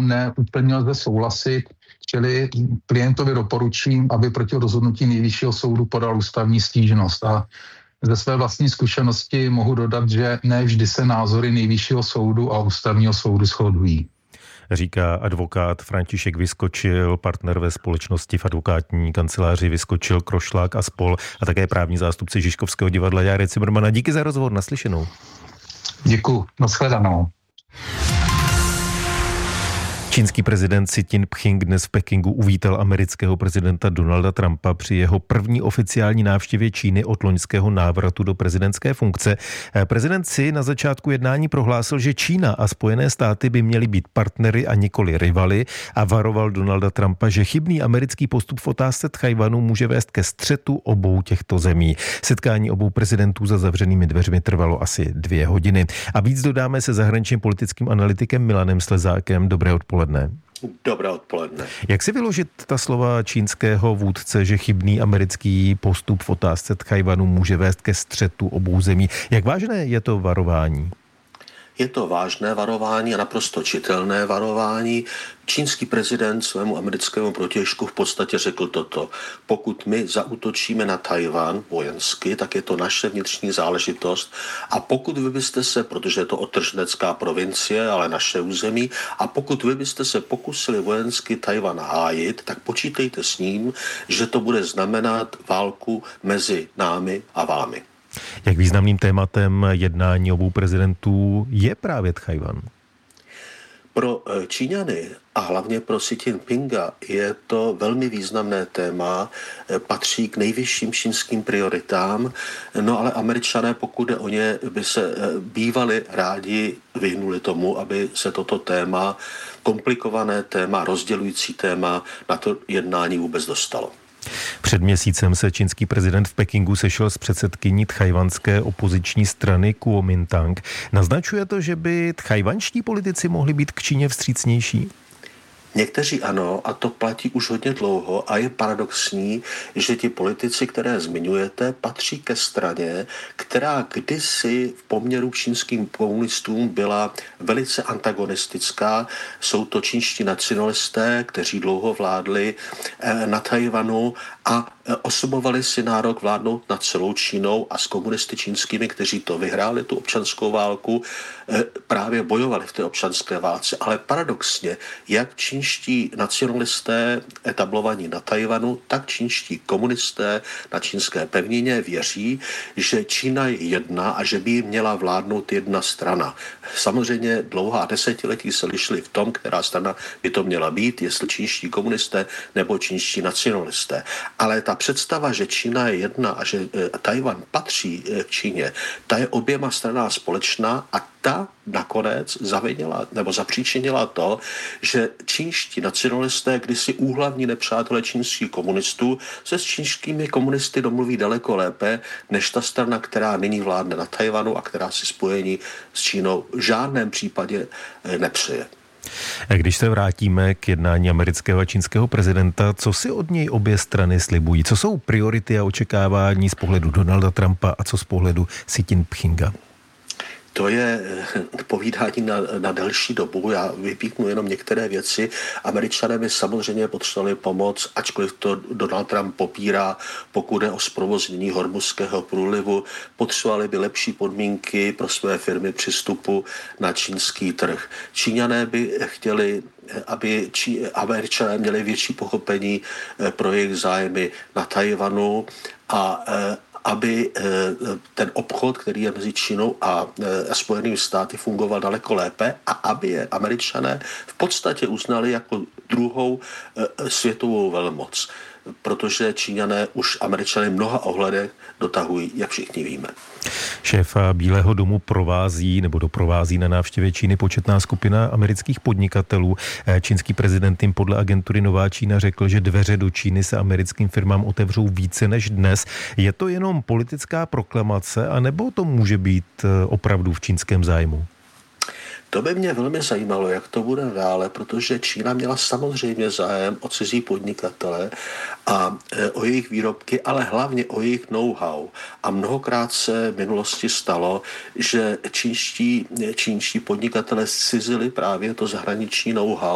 neúplně lze souhlasit, čili klientovi doporučím, aby proti rozhodnutí Nejvyššího soudu podal ústavní stížnost. A ze své vlastní zkušenosti mohu dodat, že ne vždy se názory Nejvyššího soudu a ústavního soudu shodují. Říká advokát František Vyskočil, partner ve společnosti v advokátní kanceláři Vyskočil, Krošlák a spol. A také právní zástupce Žižkovského divadla Járy Cimrmana. Díky za rozhovor, naslyšenou. Děkuji, nashledanou. Čínský prezident Xi Jinping dnes v Pekingu uvítal amerického prezidenta Donalda Trumpa při jeho první oficiální návštěvě Číny od loňského návratu do prezidentské funkce. Prezident Xi na začátku jednání prohlásil, že Čína a Spojené státy by měly být partnery a nikoli rivaly a varoval Donalda Trumpa, že chybný americký postup v otázce Tchajwanu může vést ke střetu obou těchto zemí. Setkání obou prezidentů za zavřenými dveřmi trvalo asi 2 hodiny. A víc dodáme se zahraničním politickým analytikem Milanem Slezákem. Dobré odpoledne. Dobré odpoledne. Jak si vyložit ta slova čínského vůdce, že chybný americký postup v otázce Tchajwanu může vést ke střetu obou zemí? Jak vážné je to varování? Je to vážné varování a naprosto čitelné varování. Čínský prezident svému americkému protějšku v podstatě řekl toto. Pokud my zaútočíme na Tchajwan vojensky, tak je to naše vnitřní záležitost. A pokud vy byste se, protože je to odtrženecká provincie, ale naše území, a pokud vy byste se pokusili vojensky Tchajwan hájit, tak počítejte s ním, že to bude znamenat válku mezi námi a vámi. Jak významným tématem jednání obou prezidentů je právě Tchajwan? Pro Číňany a hlavně pro Xi Jinpinga je to velmi významné téma, patří k nejvyšším čínským prioritám, no ale Američané, pokud jde o ně, by se bývali rádi vyhnuli tomu, aby se toto téma, komplikované téma, rozdělující téma na to jednání vůbec dostalo. Před měsícem se čínský prezident v Pekingu sešel s předsedkyní tchajwanské opoziční strany Kuomintang. Naznačuje to, že by tchajwanští politici mohli být k Číně vstřícnější? Někteří ano, a to platí už hodně dlouho a je paradoxní, že ti politici, které zmiňujete, patří ke straně, která kdysi v poměru k čínským komunistům byla velice antagonistická. Jsou to čínští nacionalisté, kteří dlouho vládli na Tchajwanu a osobovali si nárok vládnout nad celou Čínou a s komunisty čínskými, kteří to vyhráli, tu občanskou válku, právě bojovali v té občanské válce. Ale paradoxně, jak čínští nacionalisté etablovaní na Tchajwanu, tak čínští komunisté na čínské pevnině věří, že Čína je jedna a že by jí měla vládnout jedna strana. Samozřejmě dlouhá desetiletí se lišili v tom, která strana by to měla být, jestli čínští komunisté nebo čínští nacionalisté. Ale ta představa, že Čína je jedna a že Tchajwan patří k Číně, ta je oběma stranám společná a ta nakonec zavinila nebo zapříčinila to, že čínští nacionalisté, kdysi úhlavní nepřátelé čínských komunistů, se s čínskými komunisty domluví daleko lépe, než ta strana, která nyní vládne na Tchajwanu a která si spojení s Čínou v žádném případě nepřeje. Když se vrátíme k jednání amerického a čínského prezidenta, co si od něj obě strany slibují? Co jsou priority a očekávání z pohledu Donalda Trumpa a co z pohledu Xi Jinpinga? To je povídání na delší dobu. Já vypíchnu jenom některé věci. Američané by samozřejmě potřebovali pomoc, ačkoliv to Donald Trump popírá, pokud jde o zprovoznění Hormuzského průlivu. Potřebovali by lepší podmínky pro své firmy při vstupu na čínský trh. Číňané by chtěli, aby Američané měli větší pochopení pro jejich zájmy na Tchajwanu a aby ten obchod, který je mezi Čínou a Spojenými státy, fungoval daleko lépe a aby je Američané v podstatě uznali jako druhou světovou velmoc. Protože Číňané už Američany v mnoha ohledech dotahují, jak všichni víme. Šéfa Bílého domu doprovází na návštěvě Číny početná skupina amerických podnikatelů. Čínský prezident jim podle agentury Nová Čína řekl, že dveře do Číny se americkým firmám otevřou více než dnes. Je to jenom politická proklamace, anebo to může být opravdu v čínském zájmu? To by mě velmi zajímalo, jak to bude dále, protože Čína měla samozřejmě zájem o cizí podnikatele a o jejich výrobky, ale hlavně o jejich know-how. A mnohokrát se v minulosti stalo, že čínští podnikatele zcizili právě to zahraniční know-how